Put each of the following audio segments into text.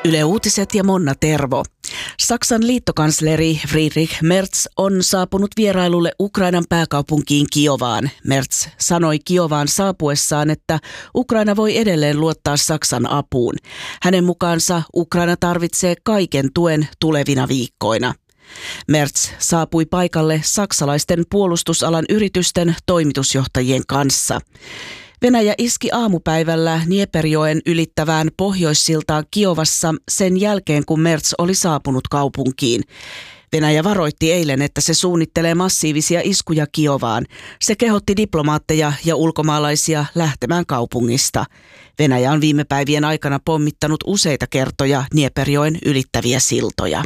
Yle Uutiset ja Monna Tervo. Saksan liittokansleri Friedrich Merz on saapunut vierailulle Ukrainan pääkaupunkiin Kiovaan. Merz sanoi Kiovaan saapuessaan, että Ukraina voi edelleen luottaa Saksan apuun. Hänen mukaansa Ukraina tarvitsee kaiken tuen tulevina viikkoina. Merz saapui paikalle saksalaisten puolustusalan yritysten toimitusjohtajien kanssa. Venäjä iski aamupäivällä Dnieperjoen ylittävään pohjoissiltaan Kiovassa sen jälkeen, kun Merz oli saapunut kaupunkiin. Venäjä varoitti eilen, että se suunnittelee massiivisia iskuja Kiovaan. Se kehotti diplomaatteja ja ulkomaalaisia lähtemään kaupungista. Venäjä on viime päivien aikana pommittanut useita kertoja Dnieperjoen ylittäviä siltoja.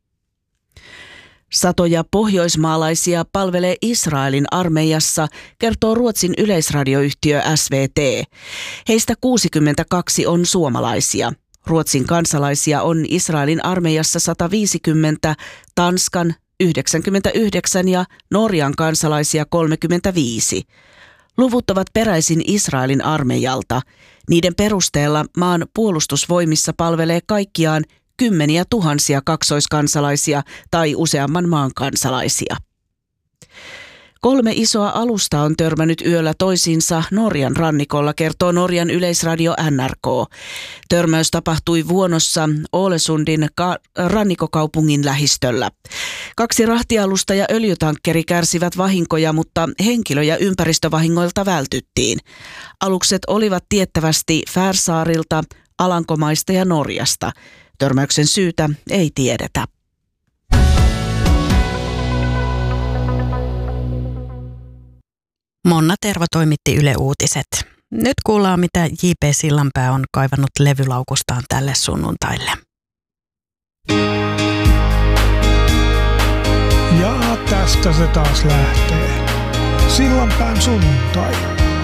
Satoja pohjoismaalaisia palvelee Israelin armeijassa, kertoo Ruotsin yleisradioyhtiö SVT. Heistä 62 on suomalaisia. Ruotsin kansalaisia on Israelin armeijassa 150, Tanskan 99 ja Norjan kansalaisia 35. Luvut ovat peräisin Israelin armeijalta. Niiden perusteella maan puolustusvoimissa palvelee kaikkiaan kymmeniä tuhansia kaksoiskansalaisia tai useamman maan kansalaisia. 3 isoa alusta on törmännyt yöllä toisiinsa Norjan rannikolla, kertoo Norjan yleisradio NRK. Törmäys tapahtui Vuonossa Ålesundin rannikokaupungin lähistöllä. 2 rahtialusta ja öljytankkeri kärsivät vahinkoja, mutta henkilö- ja ympäristövahingoilta vältyttiin. Alukset olivat tiettävästi Färsaarilta, Alankomaista ja Norjasta. Törmäyksen syytä ei tiedetä. Monna Tervo toimitti Yle Uutiset. Nyt kuullaan, mitä J.P. Sillanpää on kaivannut levylaukustaan tälle sunnuntaille. Ja tästä se taas lähtee. Sillanpään sunnuntai.